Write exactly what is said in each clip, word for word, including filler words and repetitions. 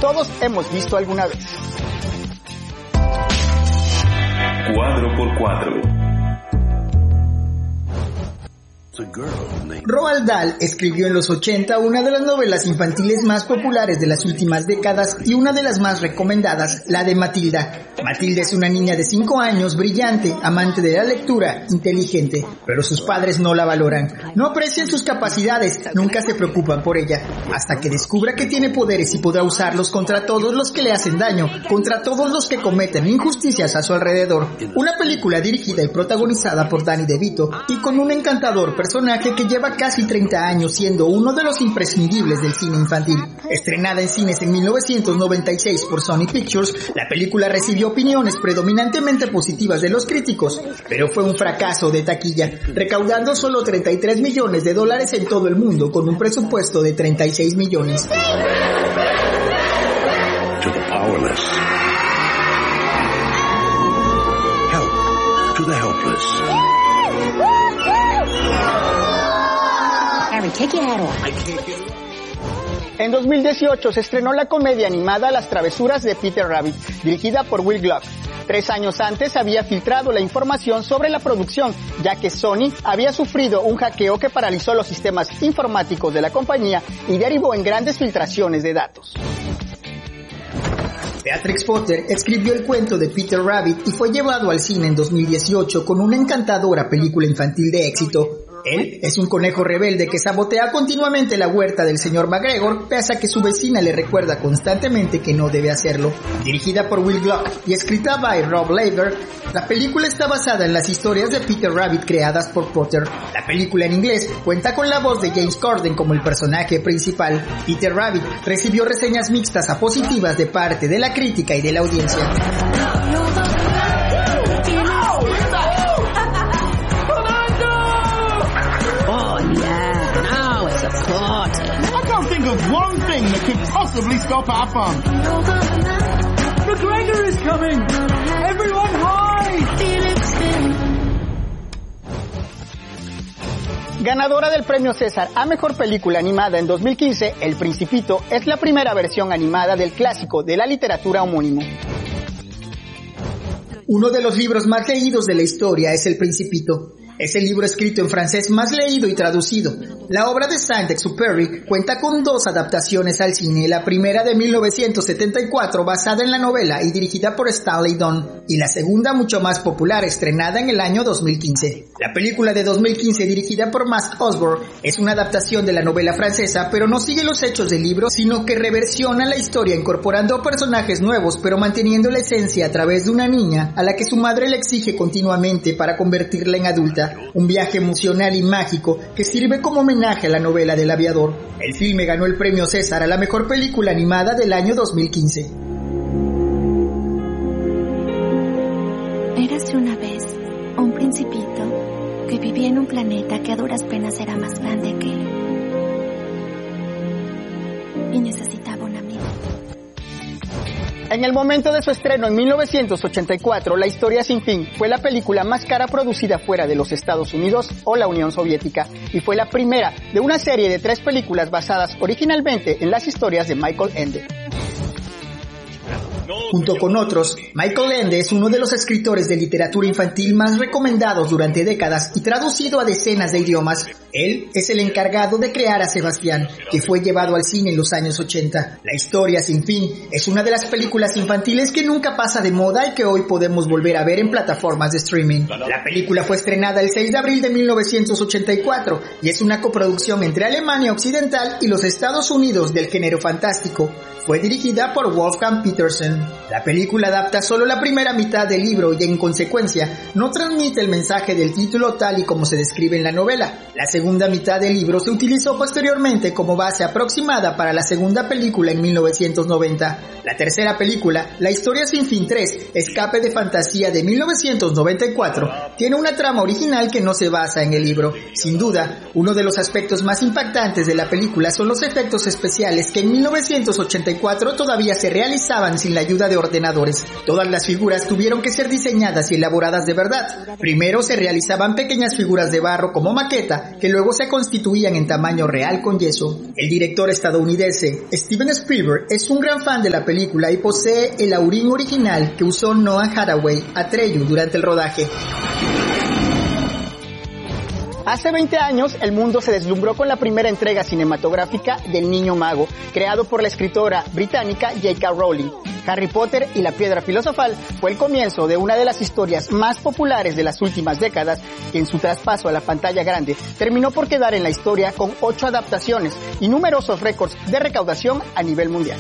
todos hemos visto alguna vez. Cuadro por cuadro. Roald Dahl escribió en los ochenta una de las novelas infantiles más populares de las últimas décadas y una de las más recomendadas, la de Matilda. Matilda es una niña de cinco años, brillante, amante de la lectura, inteligente, pero sus padres no la valoran. No aprecian sus capacidades, nunca se preocupan por ella, hasta que descubra que tiene poderes y podrá usarlos contra todos los que le hacen daño, contra todos los que cometen injusticias a su alrededor. Una película dirigida y protagonizada por Danny DeVito y con un encantador personaje que lleva casi treinta años siendo uno de los imprescindibles del cine infantil. Estrenada en cines en mil novecientos noventa y seis por Sony Pictures, la película recibió opiniones predominantemente positivas de los críticos, pero fue un fracaso de taquilla, recaudando solo treinta y tres millones de dólares en todo el mundo con un presupuesto de treinta y seis millones. To the powerless. Help to the helpless. Take your head off. En dos mil dieciocho se estrenó la comedia animada Las travesuras de Peter Rabbit, dirigida por Will Gluck. Tres años antes había filtrado la información sobre la producción, ya que Sony había sufrido un hackeo que paralizó los sistemas informáticos de la compañía y derivó en grandes filtraciones de datos. Beatrix Potter escribió el cuento de Peter Rabbit y fue llevado al cine en dos mil dieciocho con una encantadora película infantil de éxito. Él es un conejo rebelde que sabotea continuamente la huerta del señor McGregor, pese a que su vecina le recuerda constantemente que no debe hacerlo. Dirigida por Will Gluck y escrita by Rob Laver, la película está basada en las historias de Peter Rabbit creadas por Potter. La película en inglés cuenta con la voz de James Corden como el personaje principal. Peter Rabbit recibió reseñas mixtas a positivas de parte de la crítica y de la audiencia. Of one thing that could possibly stop our fun. McGregor is coming! Everyone hide! Ganadora del premio César a Mejor Película Animada en dos mil quince, El Principito es la primera versión animada del clásico de la literatura homónimo. Uno de los libros más leídos de la historia es El Principito. Es el libro escrito en francés más leído y traducido. La obra de Saint-Exupéry cuenta con dos adaptaciones al cine, la primera de mil novecientos setenta y cuatro basada en la novela y dirigida por Stanley Donen, y la segunda mucho más popular estrenada en el año dos mil quince. La película de dos mil quince dirigida por Max Osborne es una adaptación de la novela francesa, pero no sigue los hechos del libro, sino que reversiona la historia incorporando personajes nuevos pero manteniendo la esencia a través de una niña a la que su madre le exige continuamente para convertirla en adulta. Un viaje emocional y mágico que sirve como homenaje a la novela del aviador. El filme ganó el premio César a la mejor película animada del año dos mil quince. Érase una vez un principito que vivía en un planeta que a duras penas era más grande que él. Y necesitaba un amigo. En el momento de su estreno en mil novecientos ochenta y cuatro, La historia sin fin fue la película más cara producida fuera de los Estados Unidos o la Unión Soviética y fue la primera de una serie de tres películas basadas originalmente en las historias de Michael Ende. Junto con otros, Michael Ende es uno de los escritores de literatura infantil más recomendados durante décadas y traducido a decenas de idiomas. Él es el encargado de crear a Sebastián, que fue llevado al cine en los años ochenta. La historia sin fin es una de las películas infantiles que nunca pasa de moda y que hoy podemos volver a ver en plataformas de streaming. La película fue estrenada el seis de abril de mil novecientos ochenta y cuatro y es una coproducción entre Alemania Occidental y los Estados Unidos del género fantástico. Fue dirigida por Wolfgang Petersen. La película adapta solo la primera mitad del libro y en consecuencia no transmite el mensaje del título tal y como se describe en la novela. La segunda mitad del libro se utilizó posteriormente como base aproximada para la segunda película en mil novecientos noventa. La tercera película, La historia sin fin tres, Escape de fantasía de mil novecientos noventa y cuatro, tiene una trama original que no se basa en el libro. Sin duda, uno de los aspectos más impactantes de la película son los efectos especiales que en mil novecientos ochenta y cuatro todavía se realizaban sin la la ayuda de ordenadores. Todas las figuras tuvieron que ser diseñadas y elaboradas de verdad. Primero se realizaban pequeñas figuras de barro como maqueta, que luego se constituían en tamaño real con yeso. El director estadounidense Steven Spielberg es un gran fan de la película y posee el aurín original que usó Noah Hathaway Atreyu durante el rodaje. Hace veinte años, el mundo se deslumbró con la primera entrega cinematográfica del Niño Mago, creado por la escritora británica J K Rowling. Harry Potter y la Piedra Filosofal fue el comienzo de una de las historias más populares de las últimas décadas, que en su traspaso a la pantalla grande terminó por quedar en la historia con ocho adaptaciones y numerosos récords de recaudación a nivel mundial.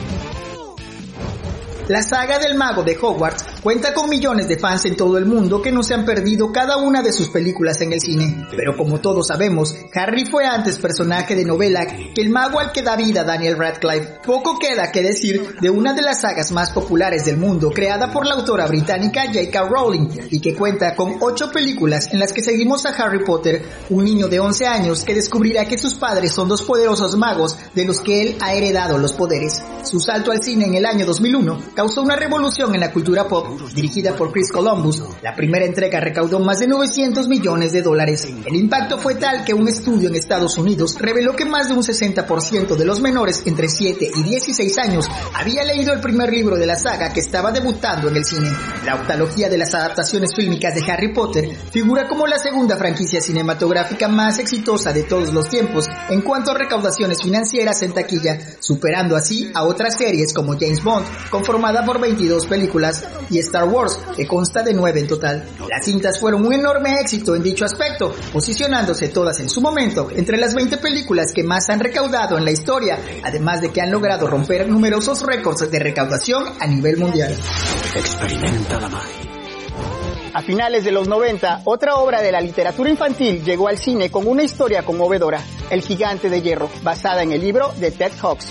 La saga del Mago de Hogwarts cuenta con millones de fans en todo el mundo que no se han perdido cada una de sus películas en el cine. Pero como todos sabemos, Harry fue antes personaje de novela que el mago al que da vida Daniel Radcliffe. Poco queda que decir de una de las sagas más populares del mundo, creada por la autora británica J K Rowling, y que cuenta con ocho películas en las que seguimos a Harry Potter, un niño de once años que descubrirá que sus padres son dos poderosos magos de los que él ha heredado los poderes. Su salto al cine en el año dos mil uno causó una revolución en la cultura pop. Dirigida por Chris Columbus, la primera entrega recaudó más de novecientos millones de dólares. El impacto fue tal que un estudio en Estados Unidos reveló que más de un sesenta por ciento de los menores entre siete y dieciséis años había leído el primer libro de la saga que estaba debutando en el cine. La octalogía de las adaptaciones fílmicas de Harry Potter figura como la segunda franquicia cinematográfica más exitosa de todos los tiempos en cuanto a recaudaciones financieras en taquilla, superando así a otras series como James Bond, conformada por veintidós películas, y Star Wars, que consta de nueve en total. Las cintas fueron un enorme éxito en dicho aspecto, posicionándose todas en su momento entre las veinte películas que más han recaudado en la historia, además de que han logrado romper numerosos récords de recaudación a nivel mundial. Experimenta la magia. A finales de los noventa, otra obra de la literatura infantil llegó al cine con una historia conmovedora, El Gigante de Hierro, basada en el libro de Ted Hughes.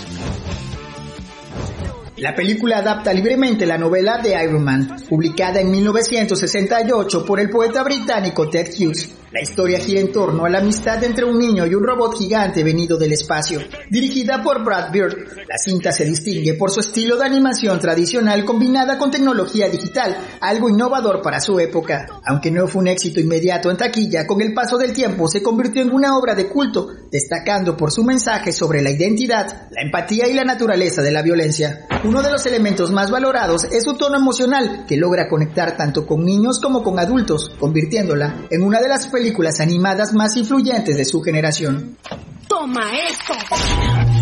La película adapta libremente la novela de Iron Man, publicada en mil novecientos sesenta y ocho por el poeta británico Ted Hughes. La historia gira en torno a la amistad entre un niño y un robot gigante venido del espacio. Dirigida por Brad Bird, la cinta se distingue por su estilo de animación tradicional combinada con tecnología digital, algo innovador para su época. Aunque no fue un éxito inmediato en taquilla, con el paso del tiempo se convirtió en una obra de culto, destacando por su mensaje sobre la identidad, la empatía y la naturaleza de la violencia. Uno de los elementos más valorados es su tono emocional, que logra conectar tanto con niños como con adultos, convirtiéndola en una de las películas animadas más influyentes de su generación. ¡Toma esto!